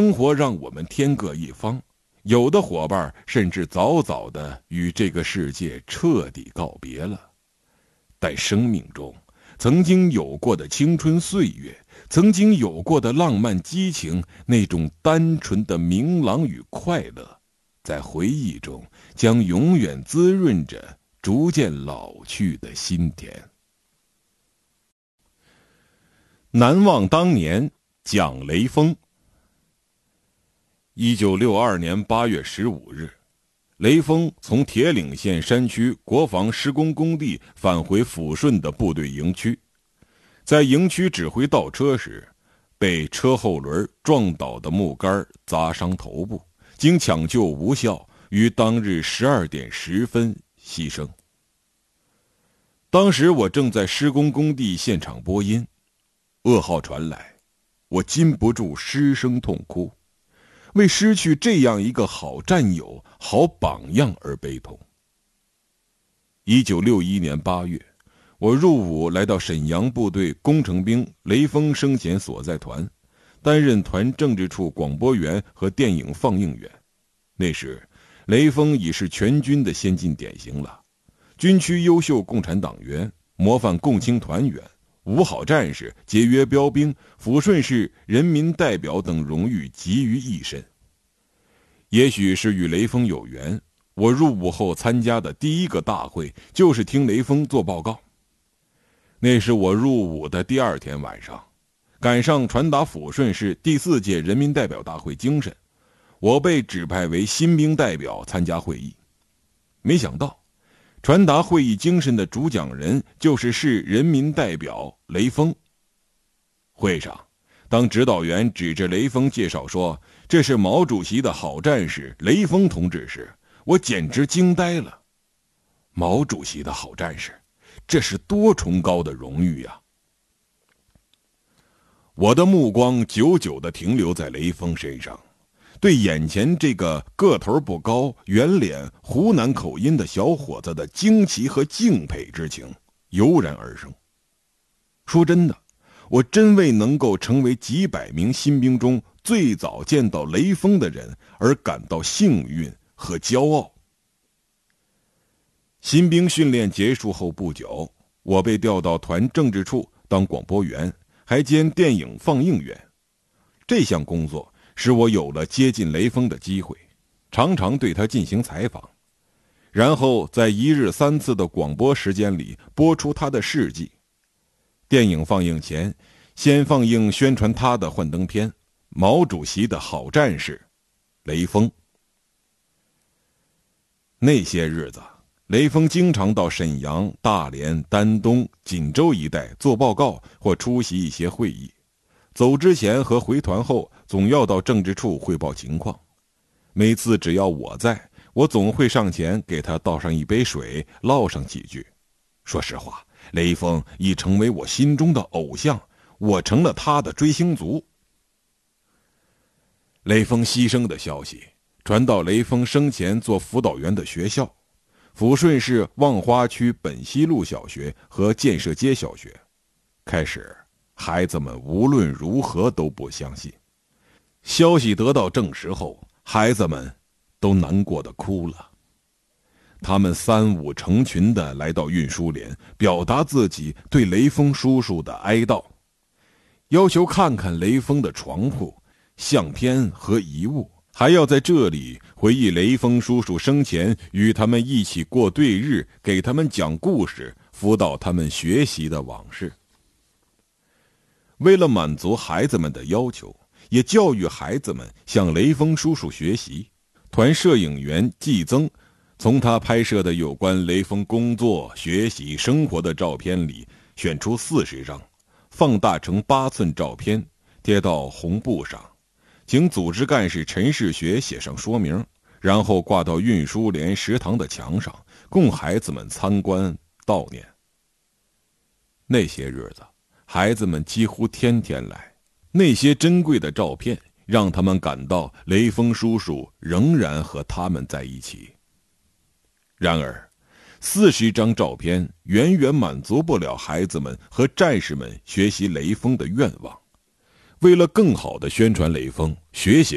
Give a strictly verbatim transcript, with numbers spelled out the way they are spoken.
生活让我们天各一方，有的伙伴甚至早早地与这个世界彻底告别了。但生命中曾经有过的青春岁月，曾经有过的浪漫激情，那种单纯的明朗与快乐，在回忆中将永远滋润着逐渐老去的心田。难忘当年，蒋雷锋。一九六二年八月十五日，雷锋从铁岭县山区国防施工工地返回抚顺的部队营区，在营区指挥倒车时，被车后轮撞倒的木杆砸伤头部，经抢救无效，于当日十二点十分牺牲。当时我正在施工工地现场播音，噩耗传来，我禁不住失声痛哭，为失去这样一个好战友、好榜样而悲痛。一九六一年八月，我入伍来到沈阳部队工程兵雷锋生前所在团，担任团政治处广播员和电影放映员。那时，雷锋已是全军的先进典型了，军区优秀共产党员、模范共青团员、五好战士、节约标兵、抚顺市人民代表等荣誉集于一身。也许是与雷锋有缘，我入伍后参加的第一个大会就是听雷锋做报告。那是我入伍的第二天晚上，赶上传达抚顺市第四届人民代表大会精神，我被指派为新兵代表参加会议。没想到传达会议精神的主讲人就是市人民代表雷锋。会上，当指导员指着雷锋介绍说这是毛主席的好战士雷锋同志时，我简直惊呆了。毛主席的好战士，这是多崇高的荣誉呀！我的目光久久地停留在雷锋身上，对眼前这个个头不高、圆脸、湖南口音的小伙子的惊奇和敬佩之情油然而生。说真的，我真为能够成为几百名新兵中最早见到雷锋的人而感到幸运和骄傲。新兵训练结束后不久，我被调到团政治处当广播员，还兼电影放映员。这项工作使我有了接近雷锋的机会，常常对他进行采访，然后在一日三次的广播时间里播出他的事迹。电影放映前，先放映宣传他的幻灯片《毛主席的好战士雷锋》。那些日子，雷锋经常到沈阳、大连、丹东、锦州一带做报告或出席一些会议。走之前和回团后，总要到政治处汇报情况。每次只要我在，我总会上前给他倒上一杯水，唠上几句。说实话，雷锋已成为我心中的偶像，我成了他的追星族。雷锋牺牲的消息传到雷锋生前做辅导员的学校，抚顺市望花区本溪路小学和建设街小学。开始，孩子们无论如何都不相信。消息得到证实后，孩子们都难过的哭了。他们三五成群的来到运输连，表达自己对雷锋叔叔的哀悼，要求看看雷锋的床铺、相片和遗物，还要在这里回忆雷锋叔叔生前与他们一起过对日，给他们讲故事，辅导他们学习的往事。为了满足孩子们的要求，也教育孩子们向雷锋叔叔学习，团摄影员季增从他拍摄的有关雷锋工作、学习、生活的照片里选出四十张，放大成八寸照片，贴到红布上，请组织干事陈世学写上说明，然后挂到运输连食堂的墙上，供孩子们参观悼念。那些日子，孩子们几乎天天来，那些珍贵的照片让他们感到雷锋叔叔仍然和他们在一起。然而，四十张照片远远满足不了孩子们和战士们学习雷锋的愿望。为了更好地宣传雷锋，学习